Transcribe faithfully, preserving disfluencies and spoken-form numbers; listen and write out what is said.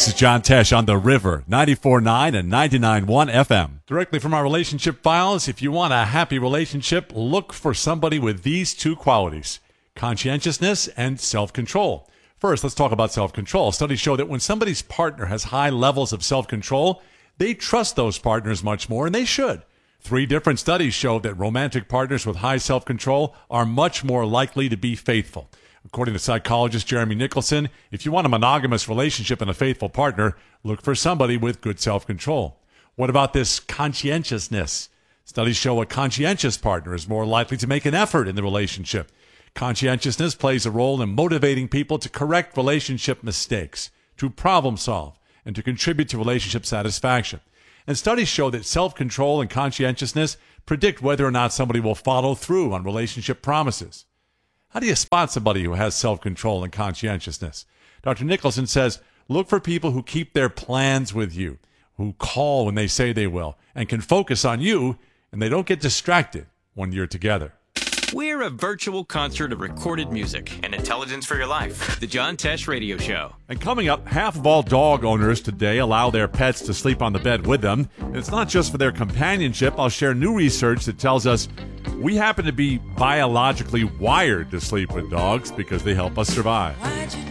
This is John Tesh on The River, ninety-four point nine and ninety-nine point one F M. Directly from our relationship files, if you want a happy relationship, look for somebody with these two qualities, conscientiousness and self-control. First, let's talk about self-control. Studies show that when somebody's partner has high levels of self-control, they trust those partners much more, and they should. Three different studies show that romantic partners with high self-control are much more likely to be faithful. According to psychologist Jeremy Nicholson, if you want a monogamous relationship and a faithful partner, look for somebody with good self-control. What about this conscientiousness? Studies show a conscientious partner is more likely to make an effort in the relationship. Conscientiousness plays a role in motivating people to correct relationship mistakes, to problem solve, and to contribute to relationship satisfaction. And studies show that self-control and conscientiousness predict whether or not somebody will follow through on relationship promises. How do you spot somebody who has self-control and conscientiousness? Doctor Nicholson says, look for people who keep their plans with you, who call when they say they will, and can focus on you, and they don't get distracted when you're together. We're a virtual concert of recorded music and intelligence for your life. The John Tesh Radio Show. And coming up, half of all dog owners today allow their pets to sleep on the bed with them. And it's not just for their companionship. I'll share new research that tells us we happen to be biologically wired to sleep with dogs because they help us survive.